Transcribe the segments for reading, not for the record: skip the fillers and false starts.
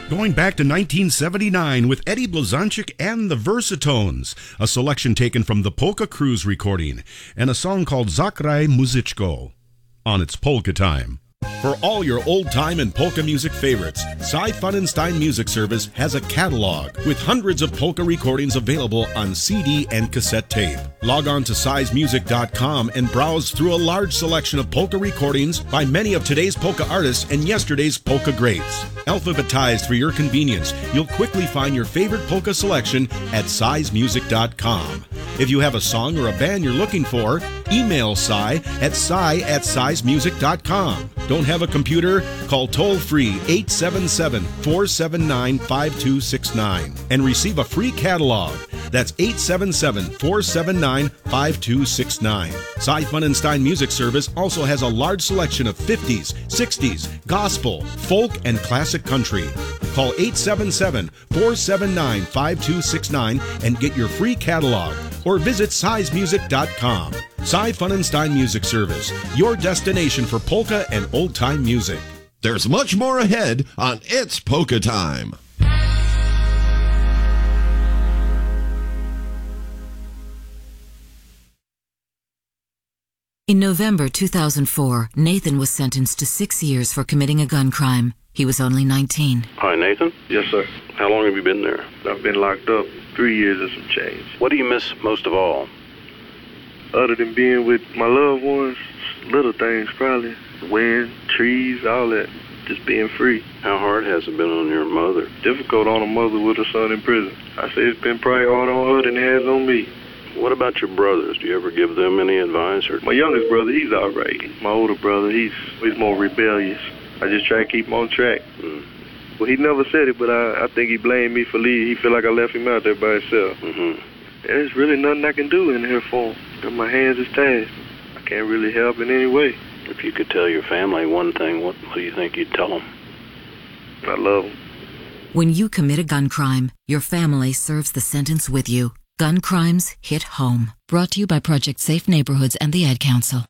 Going back to 1979 with Eddie Blazonczyk and the Versatones, a selection taken from the Polka Cruise recording, and a song called Zagraj Muzyczko on its Polka Time. For all your old-time and polka music favorites, Cy Funenstein Music Service has a catalog with hundreds of polka recordings available on CD and cassette tape. Log on to sizemusic.com and browse through a large selection of polka recordings by many of today's polka artists and yesterday's polka greats. Alphabetized for your convenience, you'll quickly find your favorite polka selection at sizemusic.com. If you have a song or a band you're looking for, email Cy at sizemusic.com. Don't have a computer? Call toll-free 877-479-5269 and receive a free catalog. That's 877-479-5269. Cy Funenstein Music Service also has a large selection of 50s, 60s, gospel, folk, and classic country. Call 877-479-5269 and get your free catalog, or visit sizemusic.com. Cy Funenstein Music Service, your destination for polka and old-time music. There's much more ahead on It's Polka Time. In November 2004, Nathan was sentenced to 6 years for committing a gun crime. He was only 19. Hi, Nathan. Yes, sir. How long have you been there? I've been locked up 3 years and some change. What do you miss most of all? Other than being with my loved ones, little things probably. Wind, trees, all that. Just being free. How hard has it been on your mother? Difficult on a mother with a son in prison. I say it's been probably harder on her than it has on me. What about your brothers? Do you ever give them any advice? Or my youngest brother, he's all right. My older brother, he's more rebellious. I just try to keep him on track. Well, he never said it, but I think he blamed me for leaving. He feel like I left him out there by himself. There's really nothing I can do in here for him. Because my hands is tied. I can't really help in any way. If you could tell your family one thing, what do you think you'd tell them? I love them. When you commit a gun crime, your family serves the sentence with you. Gun crimes hit home. Brought to you by Project Safe Neighborhoods and the Ad Council.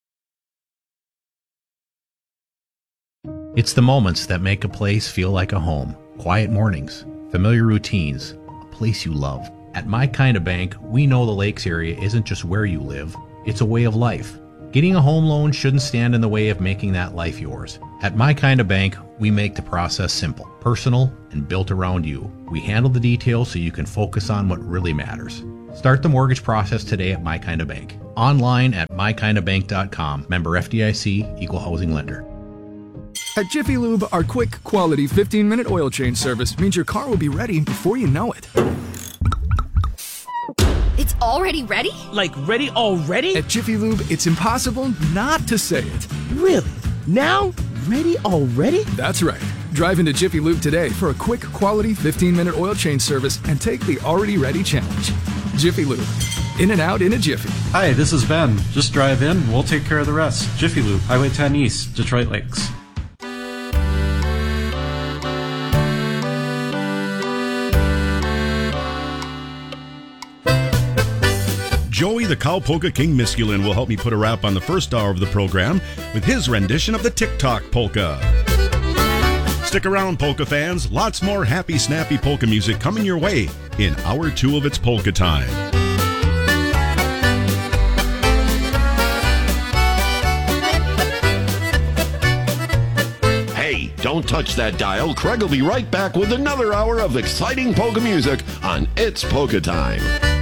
It's the moments that make a place feel like a home. Quiet mornings, familiar routines, a place you love. At My Kind of Bank, we know the Lakes area isn't just where you live, it's a way of life. Getting a home loan shouldn't stand in the way of making that life yours. At My Kind of Bank, we make the process simple, personal, and built around you. We handle the details so you can focus on what really matters. Start the mortgage process today at My Kind of Bank. Online at mykindofbank.com. Member FDIC, Equal Housing Lender. At Jiffy Lube, our quick, quality 15-minute oil change service means your car will be ready before you know it. It's already ready? Like ready already? At Jiffy Lube, it's impossible not to say it. Really? Now? Ready already? That's right. Drive into Jiffy Lube today for a quick, quality 15-minute oil change service and take the already ready challenge. Jiffy Lube. In and out in a jiffy. Hi, this is Ben. Just drive in, we'll take care of the rest. Jiffy Lube, Highway 10 East, Detroit Lakes. Joey the Cow Polka King Miskulin will help me put a wrap on the first hour of the program with his rendition of the TikTok polka. Stick around, polka fans. Lots more happy, snappy polka music coming your way in Hour 2 of It's Polka Time. Hey, don't touch that dial. Craig will be right back with another hour of exciting polka music on It's Polka Time.